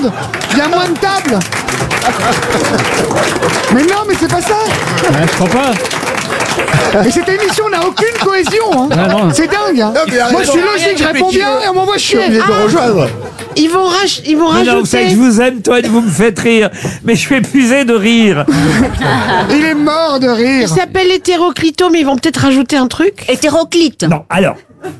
monde. Il y a moins de tables. Mais non, mais c'est pas ça. Ouais, je crois pas. Mais cette émission n'a aucune cohésion. Hein. Ah, non. C'est dingue. Hein. Moi, je suis logique, je réponds bien et on m'envoie chier. obligé de rejoindre. Ils vont Mais non, vous savez que je rajouter. vous aime, toi, vous me faites rire. Mais je suis épuisé de rire. Il est mort de rire. Il s'appelle hétéroclito, mais ils vont peut-être rajouter un truc. Hétéroclite. Non, alors,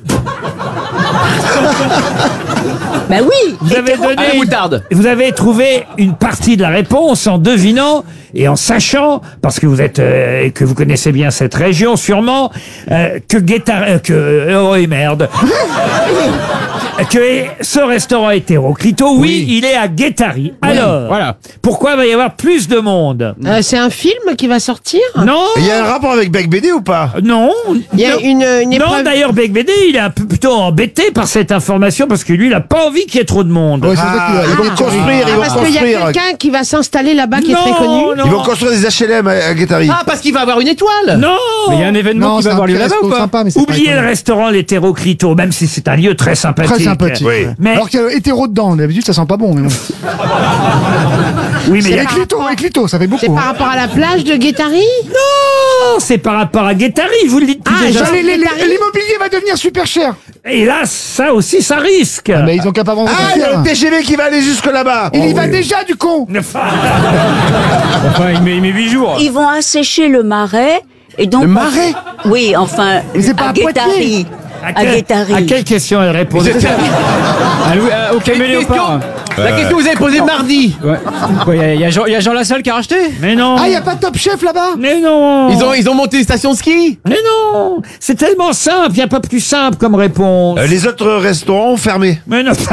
Bah oui. vous avez donné... moutarde. Vous avez trouvé une partie de la réponse en devinant et en sachant, parce que vous êtes que vous connaissez bien cette région, sûrement, que oh et merde. Que ce restaurant hétéroclito, oui, il est à Guétari. Alors, Voilà. pourquoi va y avoir plus de monde? C'est un film qui va sortir. Non, Il y a un rapport avec Bec BD ou pas? non. Il y a une Non, épreuve. d'ailleurs, Bec BD, il est un peu plutôt embêté par cette information parce que lui, il a pas envie qu'il y ait trop de monde. Ouais, c'est vrai qu'il va- Ils vont construire, ils vont Parce qu'il y a construire. quelqu'un qui va s'installer là-bas qui est très connu. non. Ils vont construire des HLM à Guétari. Ah, parce qu'il va avoir une étoile. Non. Mais il y a un événement Non, qui c'est va un avoir lieu petit là-bas ou resto pas? sympa, mais c'est pas Oubliez le étonnant. restaurant l'hétéroclito, même si c'est un lieu très sympathique. Très sympathique. Oui. Mais Alors qu'il y a hétéro dedans, d'habitude ça sent pas bon. Mais bon. oui, mais Et Clito, ça fait C'est beaucoup. par Hein. rapport à la plage de Guétari. non, c'est par rapport à Guétari, je vous le dites Ah, déjà. L'immobilier va devenir super cher. Et là, ça aussi, ça risque. Mais ils ont qu'à pas vendre Ah, ça il y a cher. le TGV qui va aller jusque là-bas. Il y va déjà du con. Enfin, il met 8 jours. Ils vont assécher le marais. Et donc, Le marais? Oui, enfin, Mais c'est pas à Guétari. Poitiers. À Guétari. À quelle question elle répondait? Au caméléopard. La question que vous avez posée mardi. Ouais. Il y a Jean Lassalle qui a racheté. Mais non. Ah, il y a pas de Top Chef là-bas. Mais non. Ils ont monté une station de ski. Mais non. C'est tellement simple, il n'y a pas plus simple comme réponse. Les autres restaurants ont fermé. Mais non.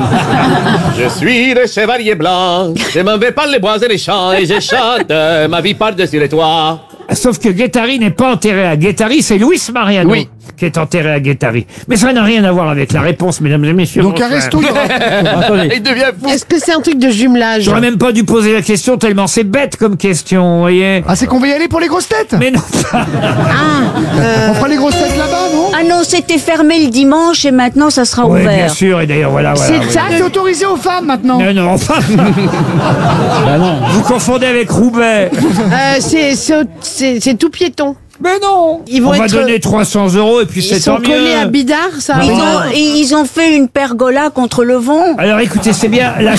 Je suis le chevalier blanc. Je m'en vais par les bois et les champs et je chante ma vie par-dessus les toits. Sauf que Guétari n'est pas enterré à Guétari, c'est Luis Mariano qui est enterré à Guétari. Mais ça n'a rien à voir avec la réponse, mesdames et messieurs. Donc un resto, il y aura- Attendez. Il devient fou. Est-ce que c'est un truc de jumelage? J'aurais même pas dû poser la question tellement c'est bête comme question, vous voyez. Ah, c'est qu'on va y aller pour les grosses têtes. Mais non. On fera les grosses têtes là-bas, non? Ah non, c'était fermé le dimanche et maintenant ça sera Oui, bien ouvert. sûr, et d'ailleurs voilà. C'est oui. ça, C'est autorisé aux femmes maintenant. Mais non, enfin. Vous confondez avec Roubaix. c'est tout piéton. Mais non. Ils vont On va être- donner 300 € et puis Ils c'est sont tant collés à mieux. Bidart, ça. Ils ont fait une pergola contre le vent. Alors écoutez, c'est bien la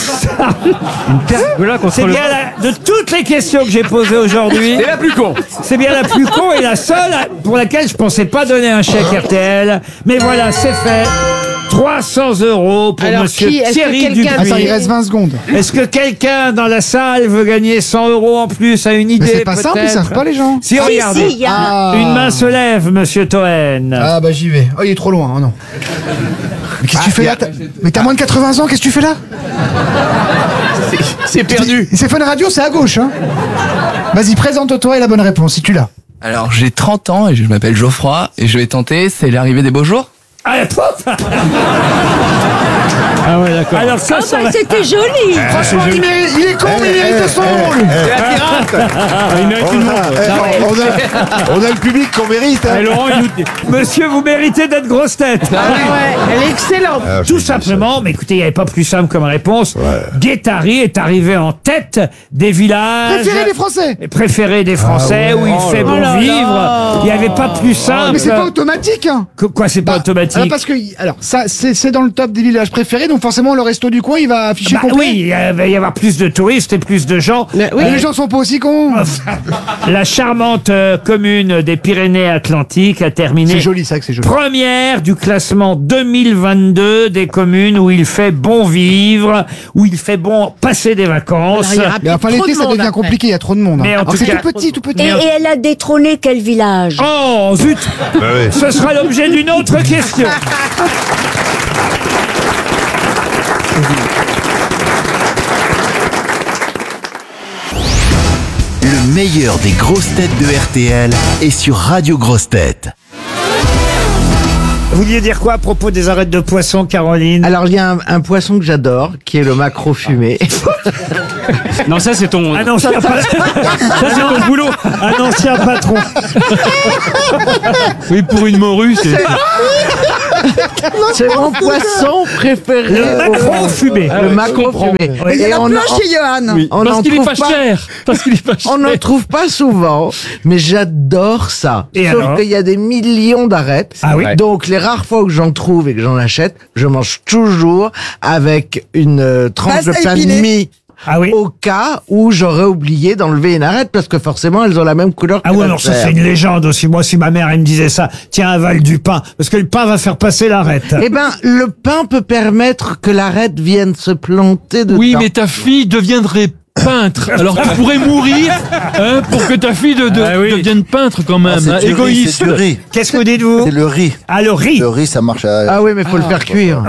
Voilà contre c'est le. bien de toutes les questions que j'ai posées aujourd'hui. C'est la plus con. C'est bien la plus con et la seule pour laquelle je pensais pas donner un chèque RTL. Mais voilà, c'est fait. 300 € pour Alors, monsieur est-ce que Thierry quelqu'un- Dupuis. Attends, il reste 20 secondes. Est-ce que quelqu'un dans la salle veut gagner 100 € en plus à une idée? Mais c'est pas simple, ils peut-être savent pas les gens. Si, Si, regardez. si, il y a... Une main se lève, monsieur Toen. Ah bah j'y vais. Oh, il est trop loin, oh non. Mais qu'est-ce que tu fais là? Mais t'as moins de 80 ans, qu'est-ce que tu fais là? C'est perdu. C'est Fun Radio, c'est à gauche, hein. Vas-y, présente-toi et la bonne réponse, si tu l'as. Alors, j'ai 30 ans et je m'appelle Geoffroy et je vais tenter, c'est l'arrivée des beaux jours. Ah, pof. Ah ouais, d'accord. Alors ça, Ah ça bah, va- c'était joli. Franchement, il est con, mais il mérite son rôle. C'est la pirate. Il mérite une montre. On a le public qu'on mérite. hein. Et Laurent, il nous. Monsieur, vous méritez d'être grosse tête. Ouais, elle est excellente. Tout simplement, mais écoutez, il n'y avait pas plus simple comme réponse. Guétari est arrivé en tête des villages Préféré des Français. préférés des Français où il fait bon vivre. Il n'y avait pas plus simple. Mais c'est pas automatique, hein. Quoi, c'est pas automatique? Alors parce que, alors, ça, c'est dans le top des villages préférés, donc forcément, le resto du coin, il va afficher Bah complet. oui, il va y avoir plus de touristes et plus de gens. Mais oui. Mais les gens sont pas aussi cons. La charmante commune des Pyrénées-Atlantiques a C'est terminé joli, c'est vrai que c'est joli. première du classement 2022 des communes où il fait bon vivre, où il fait bon passer des vacances. Alors, il y aura Mais enfin, trop l'été, de ça monde devient après. compliqué, il y a trop de monde. hein. Mais en Alors, tout c'est cas- tout petit, tout petit. Et elle a détrôné quel village? Oh zut, ce sera l'objet d'une autre question. Le meilleur des grosses têtes de RTL est sur Radio Grosses Têtes. Vous vouliez dire quoi à propos des arêtes de poisson, Caroline? Alors, il y a un poisson que j'adore, qui est le maquereau fumé. Non, ça, c'est ton. Un ancien Ça, c'est ton boulot. un ancien patron. Oui, pour une morue, c'est. C'est mon poisson préféré. Le maquereau fumé. Le maquereau fumé. Mais il y en a plein chez Johan. On Parce n'en qu'il est trouve pas cher. Parce qu'il est pas cher. On n'en trouve pas souvent, mais j'adore ça. Et Sauf alors qu'il y a des millions d'arêtes. Ah oui. Donc les rares fois que j'en trouve et que j'en achète, je mange toujours avec une tranche de Pâte à pain de épiler. mie. Ah oui. Au cas où j'aurais oublié d'enlever une arête, parce que forcément elles ont la même couleur que Ah oui, la alors ça chair. c'est une légende aussi. Moi, si ma mère elle me disait ça, tiens, avale du pain, parce que le pain va faire passer l'arête. Eh ben, le pain peut permettre que l'arête vienne se planter dedans. Oui, mais ta fille deviendrait peintre. Alors tu pourrais mourir pour que ta fille devienne peintre quand même. Ah, c'est du riz, égoïste. c'est du riz. Qu'est-ce que vous dites-vous? C'est le riz. Ah, le riz. Le riz, ça marche à... Ah oui, mais faut le faire cuire.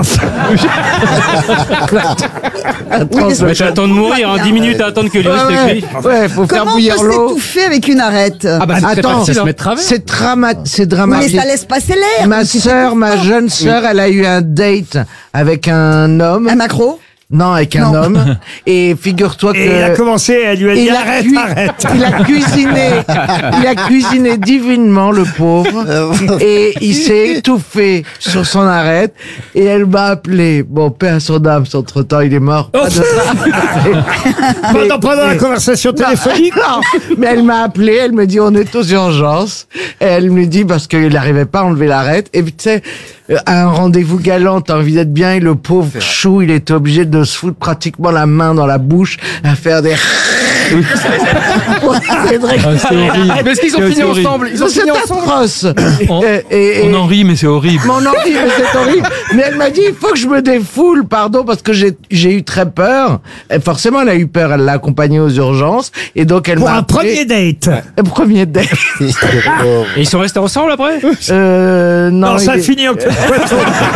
Mais t'attends de mourir, 10 minutes à attendre que le riz se cuise. Ouais, faut faire Comment on bouillir peut l'eau. s'étouffer avec une arête? Ah bah c'est très Attends, facile à se mettre travers. c'est Mais dramatique. ça laisse passer l'air. Ma jeune sœur, elle a eu un date avec un homme. Un macro? Non, avec un Non. homme. Et figure-toi que... Et il a commencé, elle lui a dit il a arrête, cui- arrête. Il a cuisiné divinement, le pauvre. Et il s'est étouffé sur son arête. Et elle m'a appelé. Bon, paix à son âme, entre-temps, il est mort. Pas de ça. Pendant la conversation téléphonique. Non, mais elle m'a appelé, elle me dit on est aux urgences. Et elle me dit parce qu'il n'arrivait pas à enlever l'arête. Et puis tu sais, à un rendez-vous galant, t'as envie d'être bien. Et le pauvre chou, il était obligé de se foutre pratiquement la main dans la bouche à faire des... C'est horrible. Mais est-ce qu'ils ont fini ensemble? Ils ont C'est fini ensemble? atroce. On en rit, mais c'est horrible. Mon envie, mais c'est horrible. Mais elle m'a dit, il faut que je me défoule, pardon, parce que j'ai eu très peur. Et forcément, elle a eu peur, elle l'a accompagnée aux urgences. Et donc, elle Pour m'a un appelé. premier date. Un premier date. Et ils sont restés ensemble après? Non, Non, ça il est- finit en queue de poisson.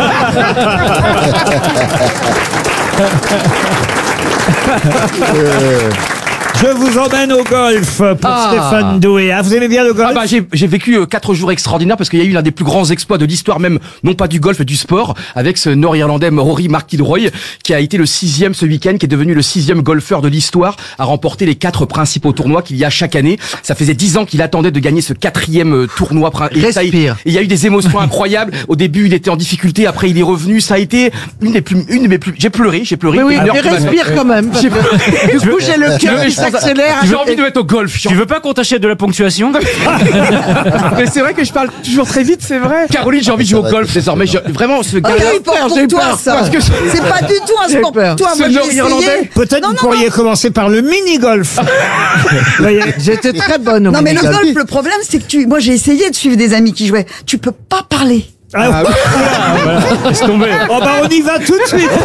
Je vous emmène au golf pour Stéphane Doué. Ah, vous aimez bien le golf? Ah bah j'ai vécu 4 jours extraordinaires parce qu'il y a eu l'un des plus grands exploits de l'histoire, même non pas du golf, du sport, avec ce Nord-Irlandais Rory McIlroy qui a été le 6e ce week-end, qui est devenu le 6e golfeur de l'histoire à remporter les 4 principaux tournois qu'il y a chaque année. Ça faisait 10 ans qu'il attendait de gagner ce 4e tournoi. Et ça a été- Respire. et il y a eu des émotions incroyables. Au début, il était en difficulté, après il est revenu. Ça a été une de mes plus. J'ai pleuré. Mais oui, Une heure mais qui m'a- respire quand même. parce que Du coup, j'ai le cœur qui s'accélère. J'ai envie de mettre au golf. Tu veux pas qu'on t'achète de la ponctuation? Mais c'est vrai que je parle toujours très vite, c'est vrai. Caroline, j'ai envie de jouer au golf désormais. Vraiment, ce Oh, gars. il porte pour toi, ça. Parce que C'est pas du tout un J'ai sport peur. pour toi. Ce Moi, j'ai Nord-Irlandais. essayé. Peut-être Non, vous non, pourriez commencer par le mini-golf. Vous voyez. J'étais très bonne au Non, mais le mini-golf. golf, le problème, c'est que moi, j'ai essayé de suivre des amis qui jouaient. Tu peux pas parler. Ah, voilà, laisse tomber. Oh bah on y va tout de suite.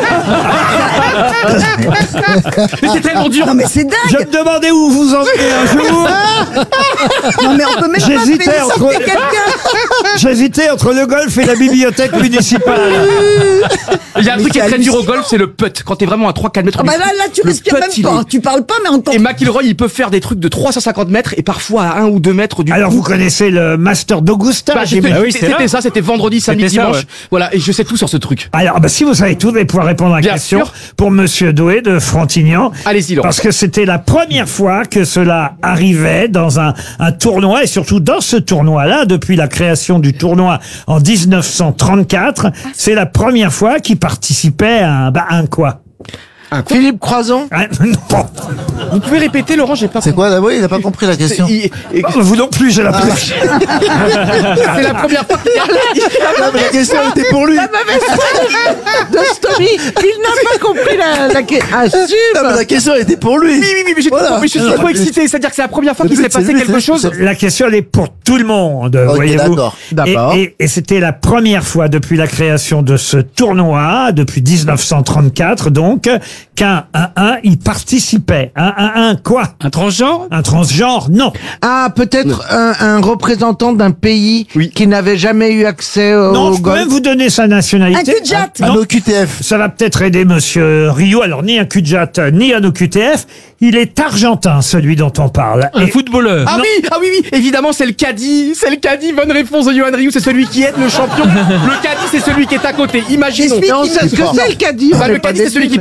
Mais c'est tellement dur. Non, mais c'est Je dingue. me demandais où vous en venez un jour. Non, mais on peut même pas J'hésitais féliciter entre- quelqu'un. J'hésitais entre le golf et la bibliothèque municipale. Il y a un truc qui est très dur au golf, c'est le putt. Quand t'es vraiment à 3-4 mètres. Ah bah là, tu le respires putt, même il pas. est- Tu parles pas, mais en temps. Et McIlroy, il peut faire des trucs de 350 mètres et parfois à 1 ou 2 mètres du. Alors vous connaissez le Master d'Augusta? Bah, j'imagine. Ah oui, c'était c'était là. ça, c'était vendredi, samedi, C'était ça, dimanche. ouais. Voilà, et je sais tout sur ce truc. Alors, bah, si vous savez tout, vous allez pouvoir répondre à la Bien question sûr. pour Monsieur Doué de Frontignan. Allez-y, Laurent. Parce que c'était la première fois que cela arrivait dans un tournoi, et surtout dans ce tournoi-là, depuis la création du tournoi en 1934, c'est la première fois qu'il participait à un quoi? Philippe Croison. Ah, non. Vous pouvez répéter, Laurent, j'ai pas. C'est quoi d'abord? Il a pas compris la question. Vous non plus, j'ai l'impression. C'est la première fois qu'il Non, mais la question était pour lui. La mauvaise foi de Stomy. Il n'a pas compris la question. Ah, Non, mais super. la question était pour lui. Oui, mais j'ai Voilà. tout compris, je suis trop excité. C'est-à-dire que c'est la première fois Le qu'il s'est but, c'est passé lui, quelque c'est- chose. La question, elle est pour tout le monde, Ok, voyez-vous. d'accord. Et c'était la première fois depuis la création de ce tournoi, depuis 1934, donc, qu'un 1-1 y participait. Un quoi? Un transgenre? Un transgenre? Non. Ah, peut-être un représentant d'un pays qui n'avait jamais eu accès au Non, je peux golf. même vous donner sa nationalité. Un cul-de-jatte. Non. Un OQTF. Ça va peut-être aider Monsieur Rio. Alors, ni un cul-de-jatte, ni un OQTF. Il est argentin, celui dont on parle. Un Et- footballeur? Ah oui, évidemment, c'est le caddie. Bonne réponse de Johan Rioux, c'est celui qui aide le champion. Le caddie, c'est celui qui est à côté. Imaginons. Mais on sait ce que c'est le caddie. Bah, le caddie, c'est celui qui porte 2 sacs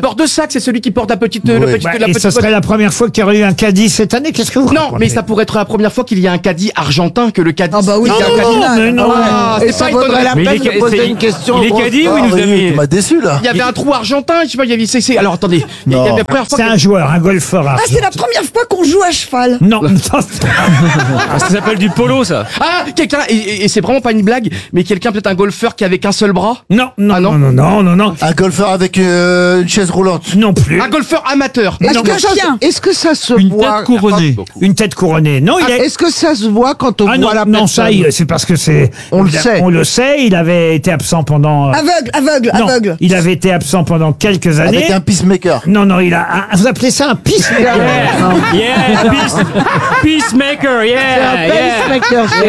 Jack, c'est celui qui porte la petite, le petit, la Et petite ce serait la première fois qu'il y aurait eu un caddie cette année. Qu'est-ce que vous Non, racontez? mais ça pourrait être la première fois qu'il y a un caddie argentin que le caddie. Ah bah oui, il y a un caddie. mais non. Ah, Et c'est ça pas vaudrait la étonnant. peine de poser une question. Il est caddie ou il nous a mis... Tu m'as déçu, là. Il y avait un trou argentin, je sais pas, il y avait, alors attendez, il y Non. avait la première fois C'est que- un joueur, un golfeur. Ah, c'est la première fois qu'on joue à cheval. Non, Ah, ça s'appelle du polo, ça. Ah, quelqu'un, et c'est vraiment pas une blague, mais quelqu'un, peut-être un golfeur qui avait qu'un seul bras? non, non, Ah, non. non, non, non, non, Un golfeur avec une chaise roulante. non plus. Un golfeur amateur. Est-ce que ça se Une voit tête couronnée. Une tête couronnée. Non, il a... Est-ce que ça se voit quand on Ah non, voit la non, personne ça, c'est parce que c'est. On le sait. On le sait. Il avait été absent pendant. Non, Aveugle. il avait été absent pendant quelques années. Avec un peacemaker. Non, non, il a. Vous appelez ça un peacemaker? Yeah, peacemaker, yeah, Pacemaker, c'est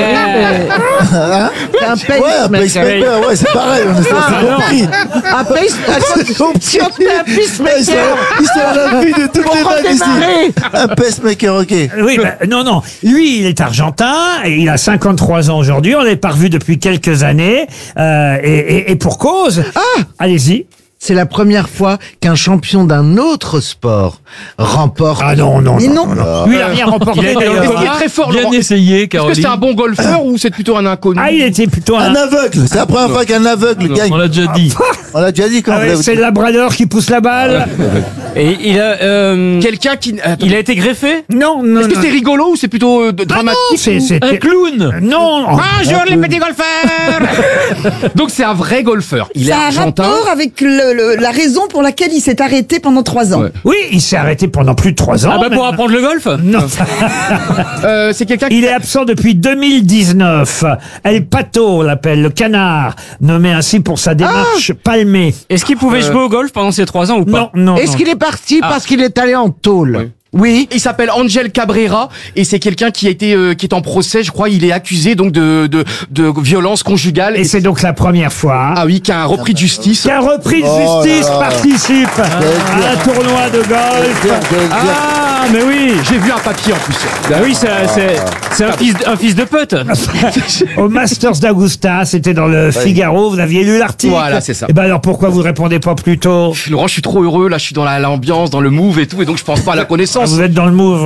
un Ouais, un pacemaker, ouais, c'est pareil, on est compris. Un pacemaker. Si on fait un pacemaker. Ils sont à la vue de toutes les vannes ici. Un pacemaker, ok. Oui, non, non. Lui, il est argentin et il a 53 ans aujourd'hui. On l'est pas revu depuis quelques années. Et pour cause. Ah! Allez-y. C'est la première fois qu'un champion d'un autre sport remporte. Ah non, non, Mais non. non. Lui, il a rien remporté Est-ce qu'il d'ailleurs. est très fort, Bien Laurent? essayé, Est-ce que Caroline. c'est un bon golfeur ou c'est plutôt un inconnu? Ah, il était plutôt Un aveugle. C'est la première fois qu'un aveugle gagne. On l'a déjà dit. On l'a déjà dit quand Ah ouais, même. c'est le labrador qui pousse la balle. Et il a, Quelqu'un qui... il a été greffé? Non, non, Est-ce que non. c'est rigolo ou c'est plutôt Ah non, dramatique? c'est Un clown. non. Bonjour les petits golfeurs. Donc c'est un vrai golfeur. Il est Ça a un argentin. rapport avec la raison pour laquelle il s'est arrêté pendant 3 ans. Ouais. Oui, il s'est arrêté pendant plus de 3 ans. Ah bah pour même. apprendre le golf? Non. C'est quelqu'un qui... Il est absent depuis 2019. El Pato, on l'appelle, le canard, nommé ainsi pour sa démarche palmée. Est-ce qu'il pouvait jouer au golf pendant ces 3 ans ou pas? Non, non. Est-ce non. qu'il est parti parce qu'il est allé en tôle? Oui. Il s'appelle Angel Cabrera et c'est quelqu'un qui a été qui est en procès, je crois. Il est accusé donc de violence conjugale. Et c'est donc la première fois hein, Ah oui, qui a un repris de justice. qu'un repris de Oh justice là là. participe à un tournoi de golf. Ah, mais oui! J'ai vu un papier en plus. Bah oui, c'est un fils de pute. Au Masters d'Augusta, c'était dans le Figaro. Vous aviez lu l'article. Voilà, c'est ça. Et ben alors pourquoi vous répondez pas plus tôt? Laurent, je suis trop heureux. Là, je suis dans l'ambiance, dans le move et tout, et donc je pense pas à la connaissance. Vous êtes dans le move.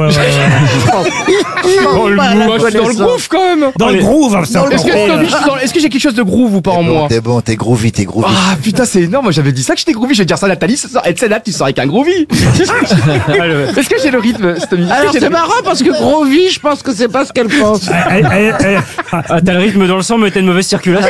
Dans le groove, je suis dans le groove quand même. Dans le groove. hein, c'est encore Est-ce que, pire. Tommy, est-ce que j'ai quelque chose de groove ou pas en moi? T'es bon, t'es groovy, t'es groovy. Ah putain, c'est énorme. Moi j'avais dit ça que j'étais groovy. Je vais dire ça à Nathalie. Et c'est là, tu sors avec un groovy. Est-ce que j'ai le rythme, Tommy? Alors c'est marrant parce que Grovy, je pense que c'est pas ce qu'elle pense. Ah, t'as le rythme dans le sang, mais t'as une mauvaise circulation.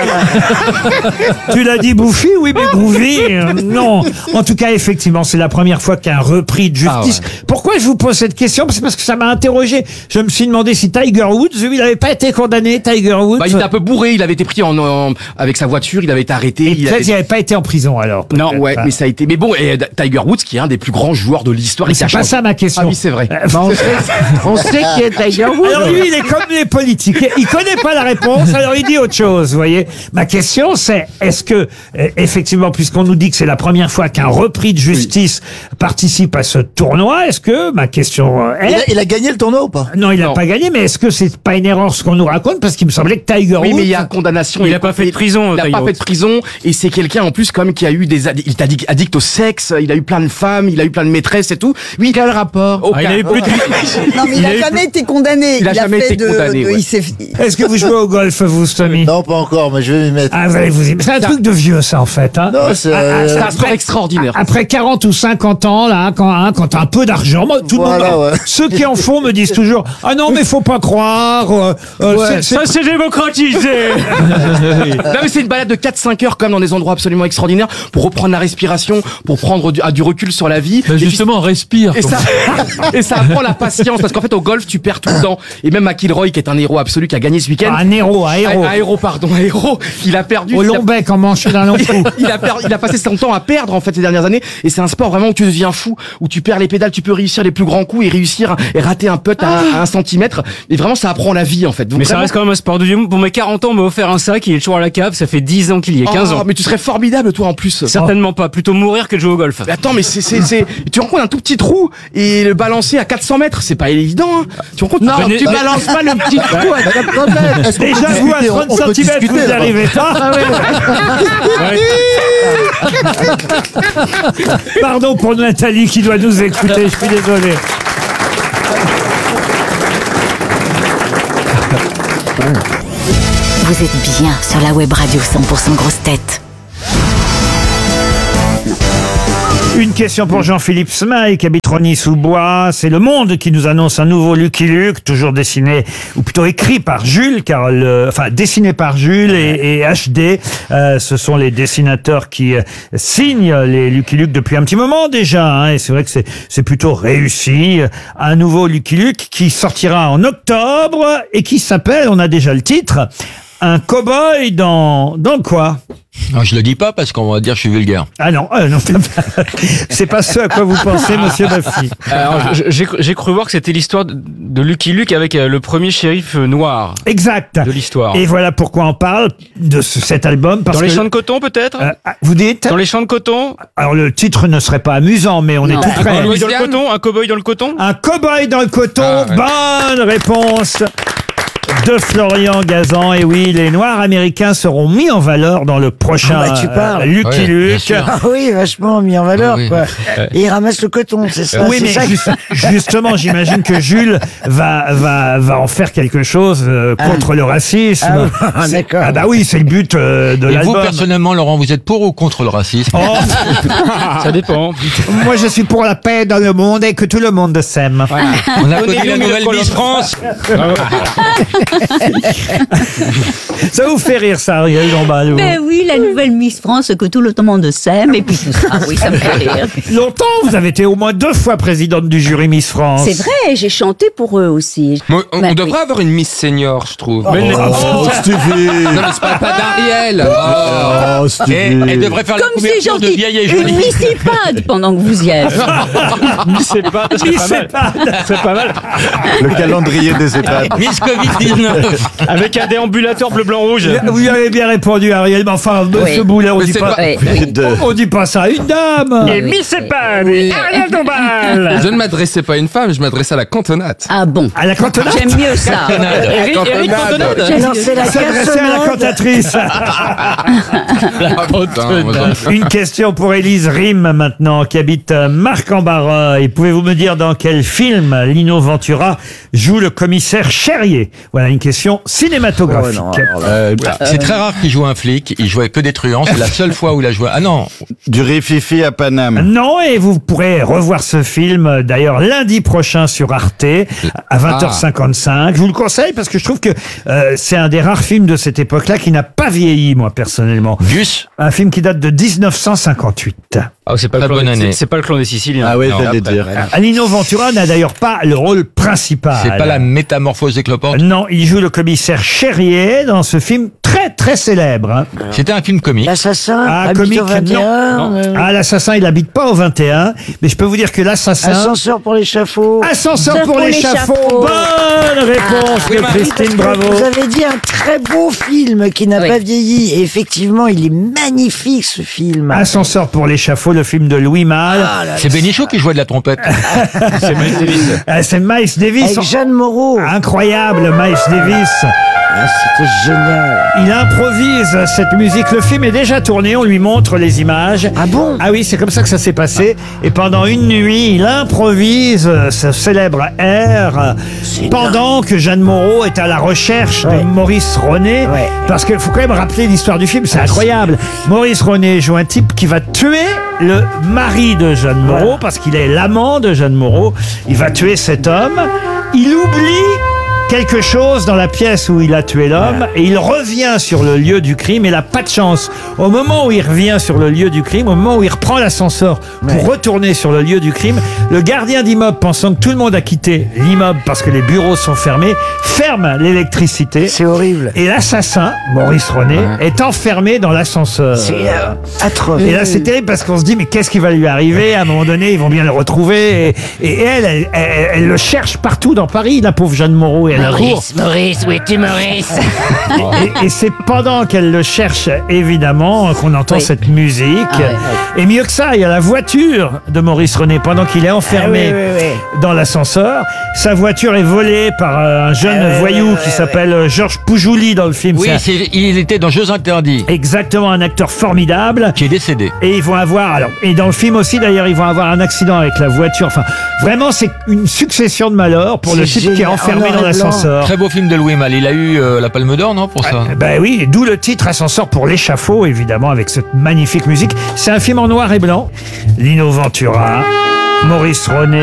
Tu l'as dit bouffi, oui, mais groovy, non. En tout cas, effectivement, c'est la première fois qu'il y a un repris de justice. Pourquoi je vous pose cette question? C'est parce que ça m'a interrogé. Je me suis demandé si Tiger Woods, lui, il n'avait pas été condamné, Tiger Woods. Bah, il était un peu bourré. Il avait été pris avec sa voiture. Il avait été arrêté. Et peut-être il n'avait pas été en prison alors. Non, peut-être. ouais, Ah. mais ça a été. Mais bon, et Tiger Woods, qui est un des plus grands joueurs de l'histoire. Mais il c'est cache pas ça ma question. Ah oui, c'est vrai. On sait qui est Tiger Woods. Alors lui, il est comme les politiques. Il connaît pas la réponse, alors il dit autre chose, vous voyez. Ma question, c'est, est-ce que, effectivement, puisqu'on nous dit que c'est la première fois qu'un repris de justice participe à ce tournoi, est-ce que, ma question est... Il a gagné le tournoi ou pas? Non, il n'a Non. pas gagné, mais est-ce que c'est pas une erreur ce qu'on nous raconte? Parce qu'il me semblait que Tiger Oui, Woods... mais il y a condamnation. Il a pas fait de prison, Il a Tiger pas Woods. fait de prison. Et c'est quelqu'un, en plus, comme qui a eu il est addict au sexe. Il a eu plein de femmes. Il a eu plein de maîtresses et tout. Oui. Quel rapport? Aucun. Ah, il avait plus de... Non, mais il a jamais été condamné. Il a jamais fait été condamné, ouais. il s'est- Est-ce que vous jouez au golf, vous, Tommy? Non, pas encore, mais je vais m'y mettre. Ah, vous allez vous y... C'est un truc de vieux, ça, en fait. Hein. Non, c'est... C'est un sport extraordinaire. Après 40 ou 50 ans, là, quand t'as un peu d'argent, moi, tout Voilà, le monde, ouais. ceux qui en font me disent toujours, ah non, mais faut pas croire, Ça, c'est démocratisé! Non, mais c'est une balade de 4-5 heures, comme dans des endroits absolument extraordinaires, pour reprendre la respiration, pour prendre du recul sur la vie. Bah, Et puis- justement, respire. Et ça, et ça apprend la patience, parce qu'en fait, au golf, tu perds tout le temps. Et même McIlroy, qui est un héros absolu, qui a gagné ce week-end. un héros, Un héros, pardon, un héros. Il a perdu. au il a- long bec en manche d'un long coup. il a passé son temps à perdre en fait ces dernières années, et c'est un sport vraiment où tu deviens fou, où tu perds les pédales, tu peux réussir les plus grands coups et réussir et rater un putt à 1 centimètre, et vraiment ça apprend la vie en fait. Donc, Mais ça vraiment- reste quand même un sport de vieux. Pour mes 40 ans, on m'a offert un sac, il est toujours à la cave, ça fait 10 ans qu'il y est, 15 Oh, ans. mais tu serais formidable toi en plus. Certainement pas, plutôt mourir que de jouer au golf. Mais attends, mais tu rencontres un tout petit trou et le ballon balancer à 400 mètres. C'est pas évident, hein. Tu rends compte? Non, tu balances pas le petit trou à 400 mètres. Déjà, vous, à 30 cm, vous n'y arrivez pas. Pardon pour Nathalie qui doit nous écouter, je suis désolé. Vous êtes bien sur la web radio 100% grosses têtes. Une question pour Jean-Philippe Smail qui habite Rosny-sous-Bois. C'est Le Monde qui nous annonce un nouveau Lucky Luke, toujours dessiné, ou plutôt écrit par Jules, dessiné par Jules et HD. Ce sont les dessinateurs qui signent les Lucky Luke depuis un petit moment déjà, hein, et c'est vrai que c'est plutôt réussi. Un nouveau Lucky Luke qui sortira en octobre et qui s'appelle, on a déjà le titre, Un cow-boy dans quoi? Non, je le dis pas parce qu'on va dire que je suis vulgaire. Ah non, c'est pas ce à quoi vous pensez, monsieur Baffy. Alors, j'ai cru voir que c'était l'histoire de Lucky Luke avec le premier shérif noir. Exact. De l'histoire. Et voilà pourquoi on parle de cet album. Parce dans les que, champs de coton, peut-être vous dites? Dans les champs de coton. Alors, le titre ne serait pas amusant, mais on est tout près. Un cow-boy dans le coton. Un cow-boy dans le coton. Un cow-boy dans le coton. Bonne réponse de Florian Gazan. Et oui, les Noirs américains seront mis en valeur dans le prochain Lucky Luke. Ah oui, vachement mis en valeur, Oui. quoi. Et ils ramassent le coton, c'est ça. Oui, mais justement, j'imagine que Jules va en faire quelque chose contre le racisme. Ah, d'accord. Ah bah oui, c'est le but de Et l'album. vous, personnellement, Laurent, vous êtes pour ou contre le racisme? Ça dépend. Moi, je suis pour la paix dans le monde et que tout le monde s'aime. Voilà. On applaudit la nouvelle Miss France. Ça vous fait rire, ça, Ariel Dombal? Ben oui, la nouvelle Miss France que tout le monde s'aime et puis tout ça. Oui, ça me fait rire. Longtemps, vous avez été au moins 2 fois présidente du jury Miss France. C'est vrai, j'ai chanté pour eux aussi. On devrait avoir une Miss Senior, je trouve. Stevie. Non, mais c'est pas d'Ariel. Oh, Stevie. Elle devrait faire la Comme c'est couverture de gentil, Vieille et une Jolie. Miss Ipad pendant que vous y êtes. C'est pas mal. C'est pas mal. Le calendrier des EHPAD. Miss Covid-19. Avec un déambulateur bleu, blanc, rouge. Vous avez bien répondu, Ariel, mais enfin, monsieur Boulet, on Mais dit c'est pas, on dit pas ça à une dame. Et Miss Epad, Ariel Dombal. Je ne m'adressais pas à une femme, je m'adressais à la cantonade. Ah bon. À la cantonade. J'aime mieux ça. Eric Cantonade. Alors, c'est la S'adresser à la cantatrice. Une question pour Élise Rime maintenant, qui habite Marc-en-Barœul. Pouvez-vous me dire dans quel film Lino Ventura joue le commissaire Cherrier? Voilà une question cinématographique. C'est très rare qu'il joue un flic. Il jouait que des truands. C'est la seule fois où il a joué. Ah non. Du rififi à Paname. Non, et vous pourrez revoir ce film d'ailleurs lundi prochain sur Arte à 20h55. Je vous le conseille parce que je trouve que c'est un des rares films de cette époque-là qui n'a pas vieilli, moi personnellement. Gus. Un film qui date de 1958. Ah, c'est pas Très bonne année. C'est pas le clan des Siciliens. Ah oui, Non, j'allais après. dire. Lino Ventura n'a d'ailleurs pas le rôle principal. C'est pas la métamorphose des cloportes. Non, il joue le commissaire Cherrier dans ce film très très célèbre. Hein. C'était un film comique. L'assassin Ah, habite comique, au 21. non. Ah, l'assassin, il habite pas au 21, mais je peux vous dire que l'assassin... Ascenseur pour l'échafaud. Ascenseur pour l'échafaud. Bonne réponse de Christine, bravo. Vous avez dit un très beau film qui n'a pas vieilli. Et effectivement, il est magnifique, ce film. Ascenseur pour l'échafaud, le film de Louis Malle. C'est Bénichou qui jouait de la trompette. C'est Miles Davis. C'est Miles Davis. Avec Jeanne Moreau. Incroyable, Miles Davis. C'était génial. Il improvise cette musique. Le film est déjà tourné, on lui montre les images. Ah bon? Ah oui, c'est comme ça que ça s'est passé. Et pendant une nuit, il improvise ce célèbre air pendant que Jeanne Moreau est à la recherche de Maurice Ronet. Parce qu'il faut quand même rappeler l'histoire du film, c'est incroyable. Maurice Ronet joue un type qui va tuer le mari de Jeanne Moreau parce qu'il est l'amant de Jeanne Moreau. Il va tuer cet homme. Il oublie quelque chose dans la pièce où il a tué l'homme et il revient sur le lieu du crime et il n'a pas de chance. Au moment où il revient sur le lieu du crime, au moment où il reprend l'ascenseur pour retourner sur le lieu du crime, le gardien d'immeuble, pensant que tout le monde a quitté l'immeuble parce que les bureaux sont fermés, ferme l'électricité. C'est horrible. Et l'assassin, Maurice Ronet, est enfermé dans l'ascenseur. C'est atroce. Et là, c'est terrible parce qu'on se dit, mais qu'est-ce qui va lui arriver? À un moment donné, ils vont bien le retrouver. Et elle le cherche partout dans Paris, la pauvre Jeanne Moreau. Et elle court. Maurice, où es-tu, Maurice? Et c'est pendant qu'elle le cherche, évidemment, qu'on entend cette musique. Et mieux que ça, il y a la voiture de Maurice René pendant qu'il est enfermé dans l'ascenseur. Sa voiture est volée par un jeune voyou qui s'appelle Georges Poujouli dans le film. Oui, il était dans Jeux Interdits. Exactement, un acteur formidable. Qui est décédé. Et ils vont avoir, et dans le film aussi d'ailleurs, ils vont avoir un accident avec la voiture. Enfin, vraiment, c'est une succession de malheurs pour le type qui est enfermé dans l'ascenseur. Très beau film de Louis Malle. Il a eu la Palme d'Or, non, pour ça? Ben oui, d'où le titre Ascenseur pour l'échafaud, évidemment, avec cette magnifique musique. C'est un film en noir et blanc. Lino Ventura, Maurice René.